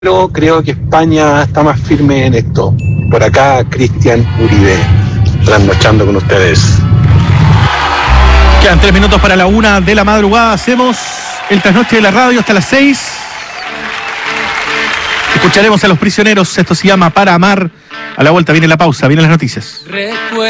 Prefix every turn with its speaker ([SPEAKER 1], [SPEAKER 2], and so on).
[SPEAKER 1] Pero creo que España está más firme en esto. Por acá, Cristian Uribe, trasnochando con ustedes.
[SPEAKER 2] Quedan 3 minutos para la 1 de la madrugada. Hacemos el trasnoche de la radio hasta las 6. Escucharemos a Los Prisioneros. Esto se llama Para Amar. A la vuelta viene la pausa, vienen las noticias.